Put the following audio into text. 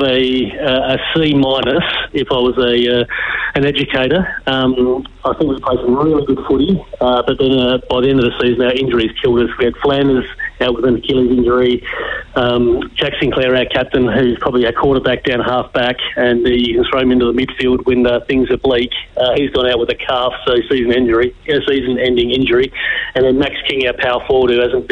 a C minus if I was an educator. I think we played some really good footy, but then by the end of the season, our injuries killed us. We had Flanders out with an Achilles injury, Jack Sinclair, our captain, who's probably our quarterback down half-back, and you can throw him into the midfield when things are bleak. He's gone out with a calf, so season-ending injury. And then Max King, our power forward, who hasn't